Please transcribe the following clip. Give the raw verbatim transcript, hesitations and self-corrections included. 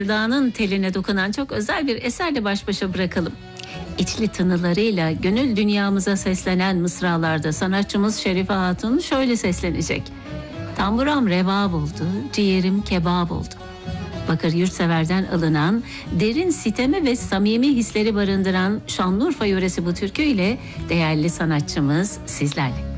Dağının teline dokunan çok özel bir eserle baş başa bırakalım. İçli tınılarıyla gönül dünyamıza seslenen mısralarda sanatçımız Şerife Hatun şöyle seslenecek. Tamburam revab oldu, ciğerim kebap oldu. Bakır Yurtsever'den alınan, derin sitemi ve samimi hisleri barındıran Şanlıurfa yöresi bu türküyle değerli sanatçımız sizlerle.